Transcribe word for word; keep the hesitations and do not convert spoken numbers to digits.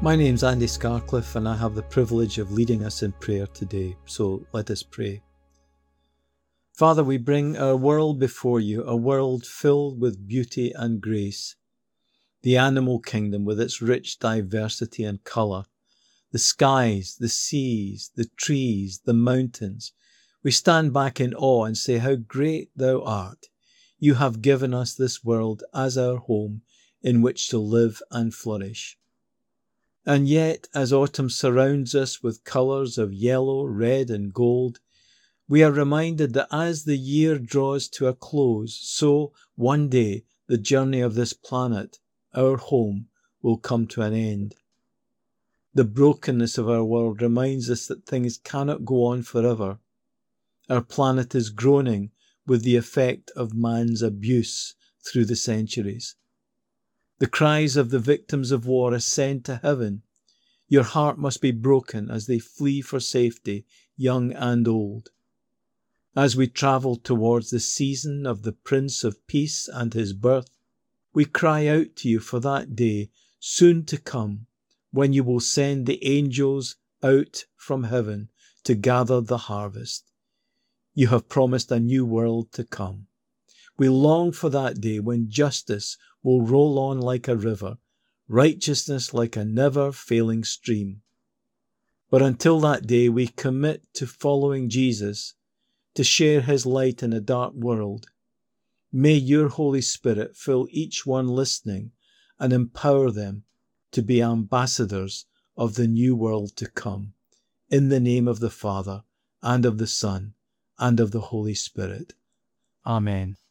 My name's Andy Scarcliffe and I have the privilege of leading us in prayer today, so let us pray. Father, we bring our world before you, a world filled with beauty and grace. The animal kingdom with its rich diversity and colour, the skies, the seas, the trees, the mountains. We stand back in awe and say, how great thou art. You have given us this world as our home in which to live and flourish. And yet, as autumn surrounds us with colours of yellow, red and gold, we are reminded that as the year draws to a close, so one day the journey of this planet, our home, will come to an end. The brokenness of our world reminds us that things cannot go on forever. Our planet is groaning with the effect of man's abuse through the centuries. The cries of the victims of war ascend to heaven. Your heart must be broken as they flee for safety, young and old. As we travel towards the season of the Prince of Peace and his birth, we cry out to you for that day soon to come, when you will send the angels out from heaven to gather the harvest. You have promised a new world to come. We long for that day when justice will roll on like a river, righteousness like a never-failing stream. But until that day, we commit to following Jesus, to share his light in a dark world. May your Holy Spirit fill each one listening and empower them to be ambassadors of the new world to come. In the name of the Father, and of the Son, and of the Holy Spirit. Amen.